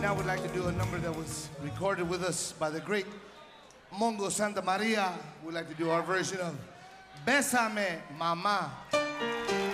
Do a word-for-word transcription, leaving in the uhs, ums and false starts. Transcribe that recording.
now we'd like to do a number that was recorded with us by the great Mongo Santa Maria. We'd like to do our version of Bésame, Mama.